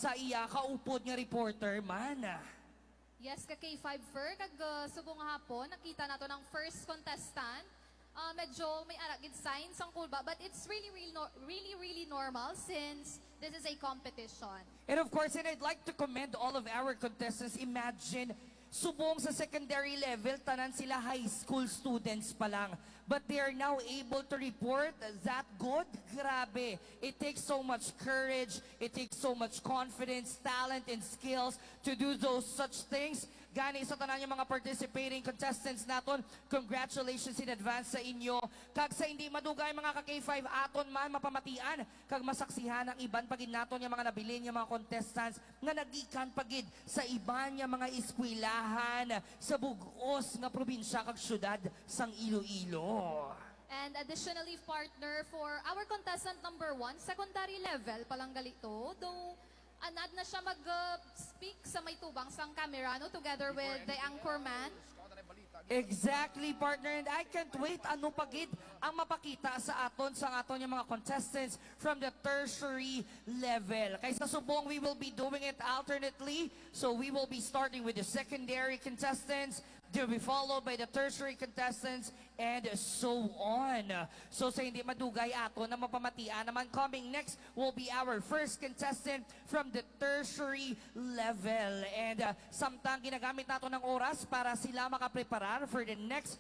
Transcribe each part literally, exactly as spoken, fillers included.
sa iya kaupod nga reporter man. Yes, ka K five Fer, kag uh, subong hapon, nakita nato ng first contestant. Uh, medyo may aragid signs ang kulba, but it's really, really, no, really, really normal since this is a competition. And of course, and I'd like to commend all of our contestants. Imagine, subong sa secondary level, tanan sila high school students pa lang. But they are now able to report that good. Grabe. It takes so much courage. It takes so much confidence, talent, and skills to do those such things. Gani sa tanan yung mga participating contestants naton, congratulations in advance sa inyo. Kag sa hindi madugay mga ka-K five aton man mapamatian, kag masaksihan ang iban pagid naton yung mga nabilin yung mga contestants nga nagikan pagid sa iban yung mga eskwelahan sa bugos nga probinsya kag syudad sang Iloilo. And additionally, partner, for our contestant number one, secondary level palang galito, though anad na siya mag-speak uh, sa may tubang sang camera, no, together with the anchorman. Exactly, partner, and I can't wait ano pagid ang mapakita sa aton sa aton yung mga contestants from the tertiary level. Kaysa subong, we will be doing it alternately. So we will be starting with the secondary contestants, to be followed by the tertiary contestants, and so on. So sa hindi madugay ato na mapamatian naman, coming next will be our first contestant from the tertiary level. And uh, samtang ginagamit nato ng oras para sila makapreparar for the next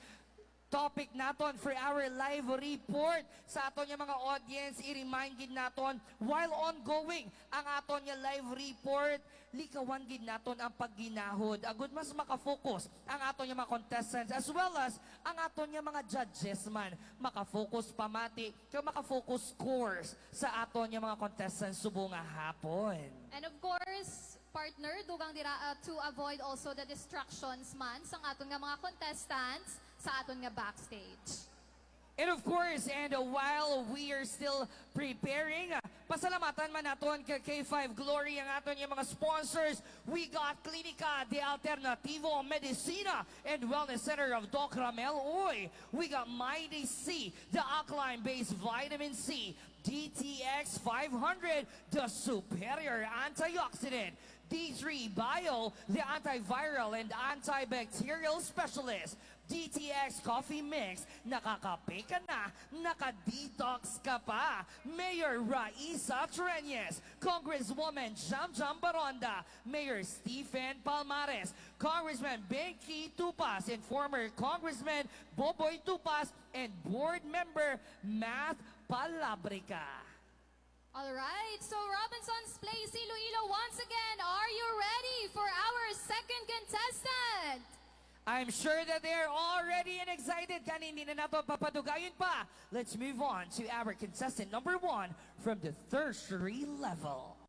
topic naton for our live report sa aton yung mga audience, i-remind gid naton while ongoing ang aton yung live report, likawan gid naton ang pagginahod agud mas makafocus ang aton yung mga contestants as well as ang aton yung mga judges man makafocus pamati kaya makafocus scores sa aton yung mga contestants subong nga hapon. And of course, partner, dugang dira uh, to avoid also the distractions man sang aton nga mga contestants sa aton nga backstage. And of course, and uh, while we are still preparing, uh, pasalamatan man naton kay K five Glory ang aton yung mga sponsors. We got Clinica de Alternativo Medicina and Wellness Center of Doc Ramel Oy. We got Mighty C, the alkaline-based vitamin C. D T X five hundred, the superior antioxidant. D three Bio, the antiviral and antibacterial specialist. D T X Coffee Mix, nakakape ka na, nakadetox ka pa. Mayor Raisa Trenyes, Congresswoman Jam Jam Baronda, Mayor Stephen Palmares, Congressman Benki Tupas, and former Congressman Boboy Tupas, and board member Math Palabrica. Alright, so Robinson's Place Iloilo once again, are you ready for our second contestant? I'm sure that they're all ready and excited. Kanini na nato papadugayon pa. Let's move on to our contestant number one from the tertiary level.